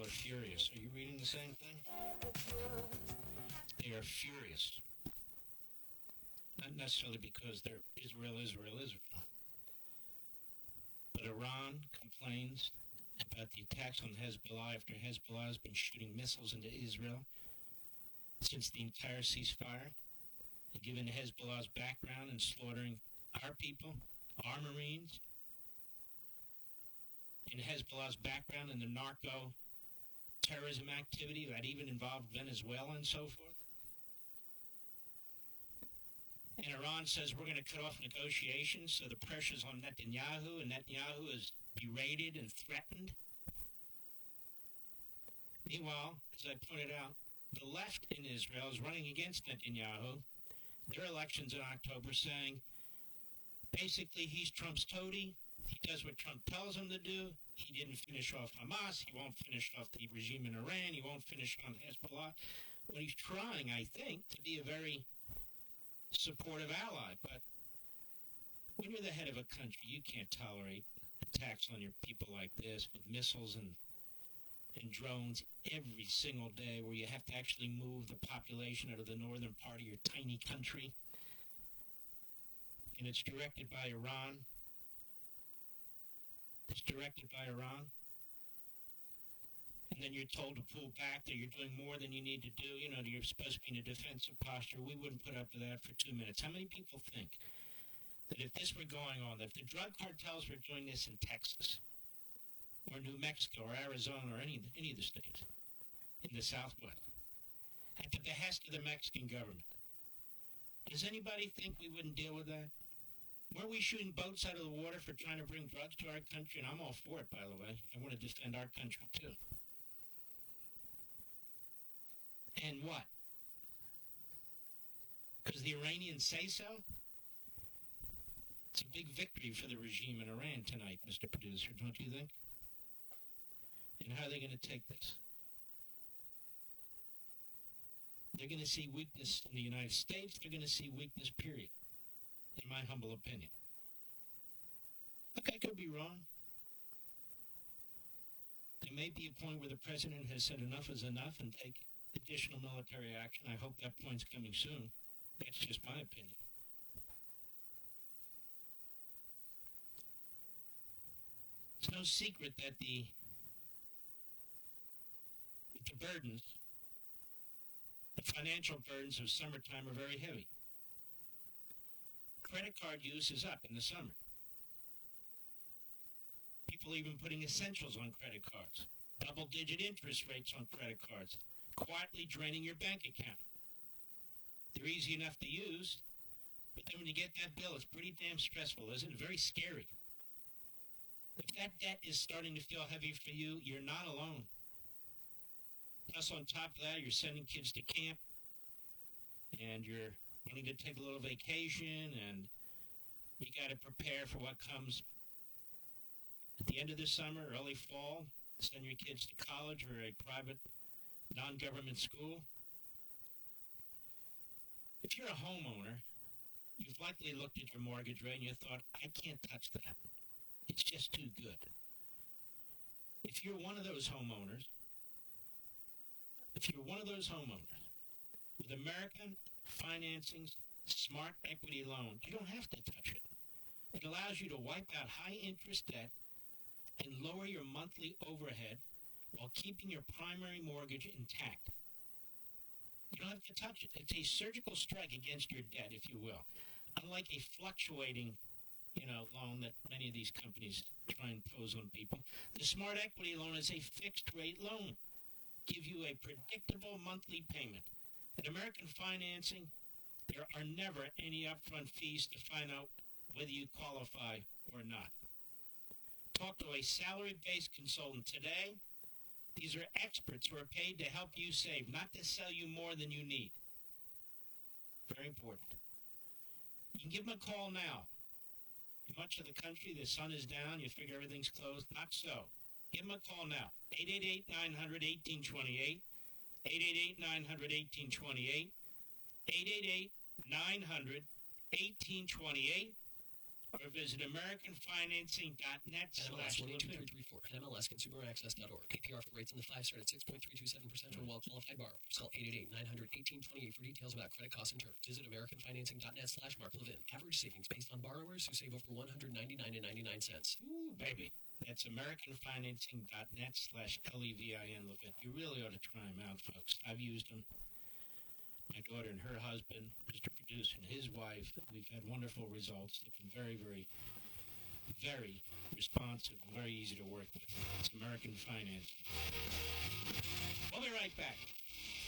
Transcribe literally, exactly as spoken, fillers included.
are furious. Are you reading the same thing? They are furious. Not necessarily because they're Israel, Israel, Israel. But Iran complains about the attacks on Hezbollah after Hezbollah has been shooting missiles into Israel since the entire ceasefire. And given Hezbollah's background in slaughtering our people, our Marines, and Hezbollah's background in the narco terrorism activity that even involved Venezuela and so forth. And Iran says we're going to cut off negotiations, so the pressure's on Netanyahu, and Netanyahu is berated and threatened. Meanwhile, as I pointed out, the left in Israel is running against Netanyahu. Their elections in October saying, basically, he's Trump's toady. He does what Trump tells him to do. He didn't finish off Hamas. He won't finish off the regime in Iran. He won't finish on Hezbollah. Well, he's trying, I think, to be a very supportive ally. But when you're the head of a country, you can't tolerate attacks on your people like this with missiles and and drones every single day, where you have to actually move the population out of the northern part of your tiny country. And it's directed by Iran. It's directed by Iran. And then you're told to pull back, that you're doing more than you need to do. You know, you're supposed to be in a defensive posture. We wouldn't put up to that for two minutes. How many people think that if this were going on, that if the drug cartels were doing this in Texas, or New Mexico, or Arizona, or any, any of the states in the Southwest, at the behest of the Mexican government, does anybody think we wouldn't deal with that? Weren't we shooting boats out of the water for trying to bring drugs to our country? And I'm all for it, by the way. I want to defend our country, too. And what? Because the Iranians say so? It's a big victory for the regime in Iran tonight, Mister Producer, don't you think? And how are they going to take this? They're going to see weakness in the United States. They're going to see weakness, period, in my humble opinion. Look, I could be wrong. There may be a point where the president has said enough is enough and take additional military action. I hope that point's coming soon. That's just my opinion. It's no secret that the the burdens, the financial burdens of summertime are very heavy. Credit card use is up in the summer. People even putting essentials on credit cards. Double-digit interest rates on credit cards. Quietly draining your bank account. They're easy enough to use, but then when you get that bill, it's pretty damn stressful, isn't it? Very scary. If that debt is starting to feel heavy for you, you're not alone. Plus, on top of that, you're sending kids to camp, and you're wanting to take a little vacation, and you got to prepare for what comes at the end of the summer, early fall, send your kids to college or a private non-government school. If you're a homeowner, you've likely looked at your mortgage rate and you thought, I can't touch that. It's just too good. If you're one of those homeowners, if you're one of those homeowners with American Financing's Smart Equity Loan, you don't have to touch it. It allows you to wipe out high-interest debt and lower your monthly overhead while keeping your primary mortgage intact. You don't have to touch it. It's a surgical strike against your debt, if you will. Unlike a fluctuating, you know, loan that many of these companies try and pose on people, the Smart Equity Loan is a fixed-rate loan. Give you a predictable monthly payment. At American Financing, there are never any upfront fees to find out whether you qualify or not. Talk to a salary-based consultant today. These are experts who are paid to help you save, not to sell you more than you need. Very important. You can give them a call now. In much of the country, the sun is down. You figure everything's closed. Not so. Give them a call now. eight eight eight, nine hundred, eighteen twenty-eight. eight eight eight, nine hundred, eighteen twenty-eight. eight eight eight, nine hundred, eighteen twenty-eight. or visit American Financing dot net N M L S slash one eight two Levin. three three four. N M L S consumer access dot org. A P R for rates in the five start at six point three two seven percent for well-qualified borrowers. Call eight eight eight, nine hundred, eighteen twenty-eight for details about credit costs and terms. Visit American Financing dot net slash Mark Levin. Average savings based on borrowers who save over one hundred ninety-nine dollars and ninety-nine cents. Ooh, baby. That's American Financing dot net slash L E V I N Levin. You really ought to try them out, folks. I've used them. My daughter and her husband, Mister Producer, and his wife, we've had wonderful results. They've been very, very, very responsive, very easy to work with. It's American Financing. We'll be right back.